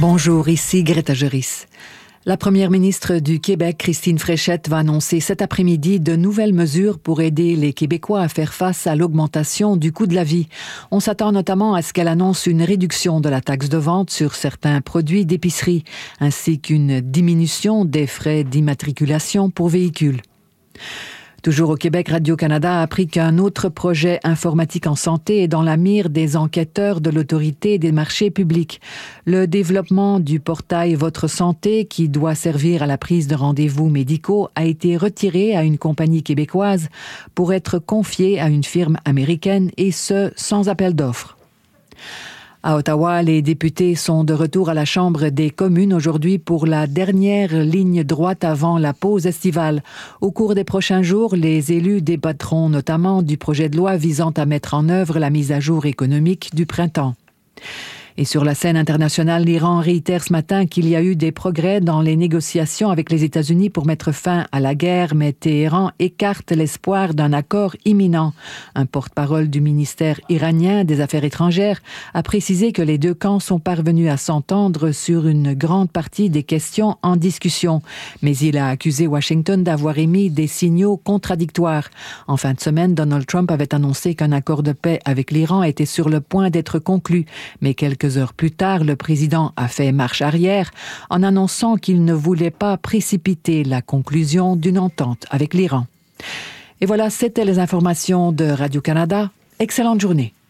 Bonjour, ici Greta Joris. La première ministre du Québec, Christine Fréchette, va annoncer cet après-midi de nouvelles mesures pour aider les Québécois à faire face à l'augmentation du coût de la vie. On s'attend notamment à ce qu'elle annonce une réduction de la taxe de vente sur certains produits d'épicerie, ainsi qu'une diminution des frais d'immatriculation pour véhicules. Toujours au Québec, Radio-Canada a appris qu'un autre projet informatique en santé est dans la mire des enquêteurs de l'Autorité des marchés publics. Le développement du portail Votre Santé, qui doit servir à la prise de rendez-vous médicaux, a été retiré à une compagnie québécoise pour être confié à une firme américaine, et ce, sans appel d'offres. À Ottawa, les députés sont de retour à la Chambre des communes aujourd'hui pour la dernière ligne droite avant la pause estivale. Au cours des prochains jours, les élus débattront notamment du projet de loi visant à mettre en œuvre la mise à jour économique du printemps. Et sur la scène internationale, l'Iran réitère ce matin qu'il y a eu des progrès dans les négociations avec les États-Unis pour mettre fin à la guerre, mais Téhéran écarte l'espoir d'un accord imminent. Un porte-parole du ministère iranien des Affaires étrangères a précisé que les deux camps sont parvenus à s'entendre sur une grande partie des questions en discussion. Mais il a accusé Washington d'avoir émis des signaux contradictoires. En fin de semaine, Donald Trump avait annoncé qu'un accord de paix avec l'Iran était sur le point d'être conclu, mais quelques heures plus tard, le président a fait marche arrière en annonçant qu'il ne voulait pas précipiter la conclusion d'une entente avec l'Iran. Et voilà, c'était les informations de Radio-Canada. Excellente journée.